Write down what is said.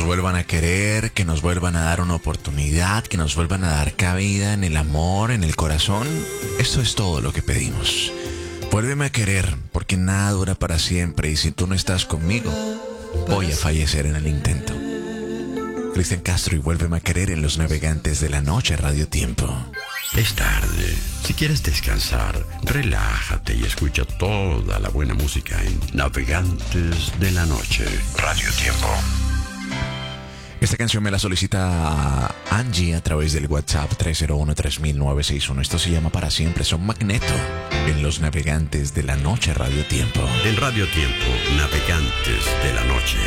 vuelvan a querer, que nos vuelvan a dar una oportunidad, que nos vuelvan a dar cabida en el amor, en el corazón. Esto es todo lo que pedimos. Vuélveme a querer, porque nada dura para siempre y si tú no estás conmigo, voy a fallecer en el intento. Cristian Castro y Vuélveme a querer en Los Navegantes de la Noche, Radio Tiempo. Es tarde. Si quieres descansar, relájate y escucha toda la buena música en Navegantes de la Noche, Radio Tiempo. Esta canción me la solicita Angie a través del WhatsApp 301-3000-961. Esto se llama Para Siempre. Son Magneto en Los Navegantes de la Noche, Radio Tiempo. En Radio Tiempo, Navegantes de la Noche.